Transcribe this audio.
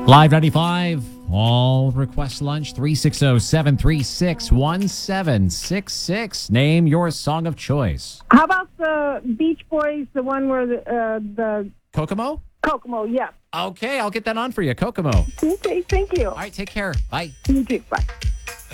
Live 95. All request lunch 360-736-1766. Name your song of choice. How about the Beach Boys, the one where the Kokomo? Kokomo, yeah. Okay, I'll get that on for you. Kokomo. Okay, thank you. All right, take care. Bye. You too, bye.